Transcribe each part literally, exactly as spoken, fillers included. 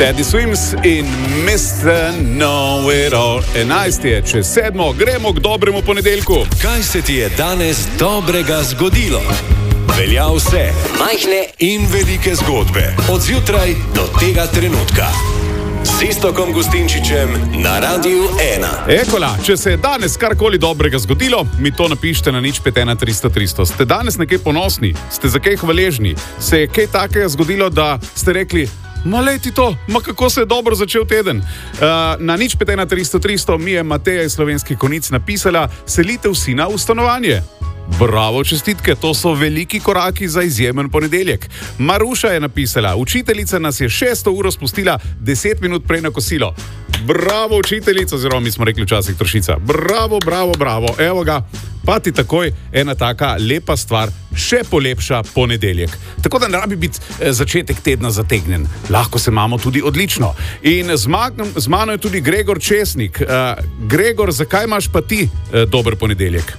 Teddy Swims in mister Know-It-All. enajst je čez sedmo, gremo k dobremu ponedeljku. Kaj se ti je danes dobrega zgodilo? Velja vse, majhne in velike zgodbe, od zjutraj do tega trenutka. S Iztokom Gustinčičem na Radiu ena. Ekola, če se je danes karkoli dobrega zgodilo, mi to napišite na nič pet ena tristo tristo. Ste danes nekaj ponosni? Ste za kaj hvaležni? Se je kaj takega zgodilo, da ste rekli, ma leti to, ma kako se je dobro začel teden? Uh, na nič pet ena tristo tristo mi je Mateja iz Slovenskih Konjic napisala, selitev sina v stanovanje. Bravo, čestitke, to so veliki koraki za izjemen ponedeljek. Maruša je napisala, učiteljica nas je šesto uro spustila deset minut prej na kosilo. Bravo, učiteljica, oziroma mi smo rekli včasih trošica. Bravo, bravo, bravo, evo ga. Pa ti takoj ena taka lepa stvar še polepša ponedeljek. Tako da ne rabi biti začetek tedna zategnen. Lahko se imamo tudi odlično. In z, mag- z mano je tudi Gregor Česnik. Uh, Gregor, zakaj imaš pa ti uh, dober ponedeljek?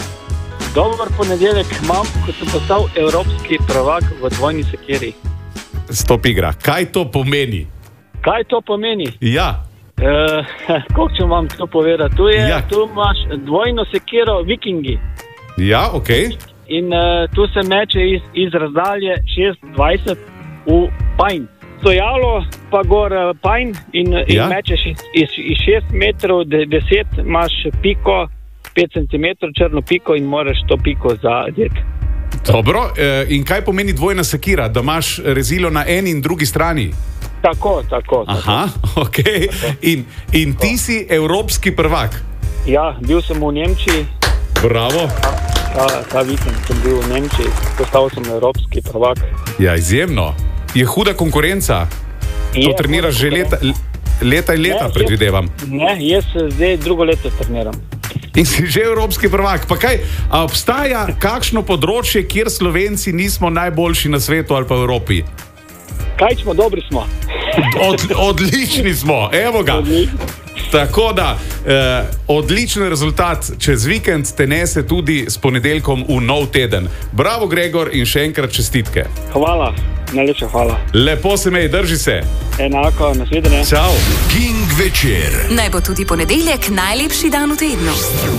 Dober ponedeljek imam, ko sem postal evropski prvak v dvojni sekiri. Stop igra. Kaj to pomeni? Kaj to pomeni? Ja. Uh, Koliko če vam to povedati? Tu, je, Ja. tu imaš dvojno sekiro vikingi Ja, okej. in uh, tu se meče iz, iz razdalje šest dvajset v pajn. Stojalo pa gor uh, pajn in, in Ja. mečeš iz, iz, iz šest metrov de, deset, imaš piko, pet centimetrov črno piko in moraš to piko zadeti. Dobro. E, in kaj pomeni dvojna sekira? Da imaš rezilo na eni in drugi strani? Tako, tako. Aha, okej. In, in ti si evropski prvak? Ja, bil sem v Nemčiji. Bravo. Ta, ta vikend sem bil v Nemčiji, postal sem evropski prvak. Ja, izjemno. Je huda konkurenca. To Je treniraš huda že leta, leta in leta, Ne, predvidevam. Ne, jaz zdaj drugo leto treniram. In si že evropski prvak. Pa kaj, a obstaja kakšno področje, kjer Slovenci nismo najboljši na svetu ali pa v Evropi? Kaj smo, dobri smo. Od, odlični smo, evo ga. Tako da, eh, odličen rezultat čez vikend te nese tudi s ponedeljkom v nov teden. Bravo, Gregor, in še enkrat čestitke. Hvala, najlepša hvala. Lepo se mej, drži se. Enako, nasvidenje. Čau. King večer. Naj bo tudi ponedeljek najlepši dan v tednu.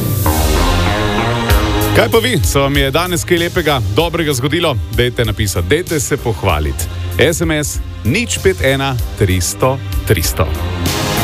Kaj pa vi, se vam je danes kaj lepega, dobrega zgodilo? Dejte napisati, dejte se pohvaliti. es em es nič pet ena tristo tristo.